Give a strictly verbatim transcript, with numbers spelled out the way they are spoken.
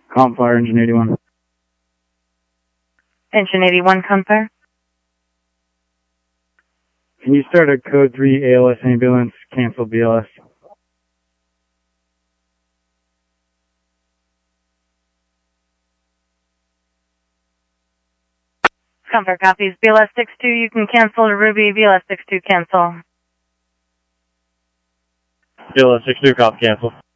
Compfire, engine eighty-one. Engine eighty-one, Compfire. Can you start a code three A L S ambulance, cancel B L S? Compfire copies. B L S six two, you can cancel to Ruby. B L S six two, cancel. B L S six two, copy, cancel.